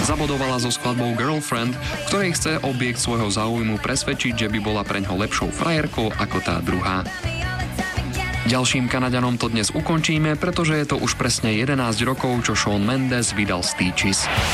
Zabodovala so skladbou Girlfriend, v ktorej chce objekt svojho záujmu presvedčiť, že by bola preňho lepšou frajerkou ako tá druhá. Ďalším Kanaďanom to dnes ukončíme, pretože je to už presne 11 rokov, čo Shawn Mendes vydal Stitches.